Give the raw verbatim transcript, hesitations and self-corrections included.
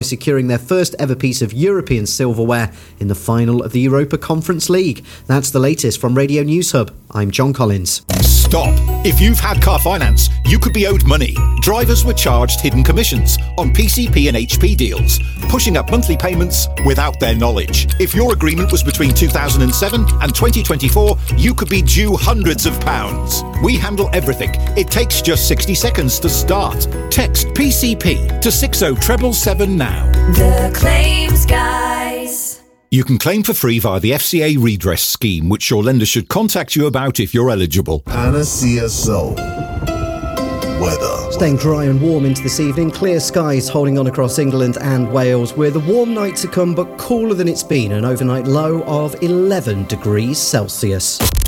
securing their first ever piece of European silverware in the final of the Europa Conference League. That's the latest from Radio News Hub. I'm John Collins. Stop. If you've had car finance, you could be owed money. Drivers were charged hidden commissions on P C P and H P deals, pushing up monthly payments without their knowledge. If your agreement was between two thousand seven and twenty twenty-four, you could be due hundreds of pounds. We handle everything. It takes just sixty seconds to start. Text P C P to six oh seven seven now. The Claims Guys. You can claim for free via the F C A redress scheme, which your lender should contact you about if you're eligible. Panacea Soul. Weather. Staying dry and warm into this evening. Clear skies holding on across England and Wales, with a warm night to come but cooler than it's been. An overnight low of eleven degrees Celsius.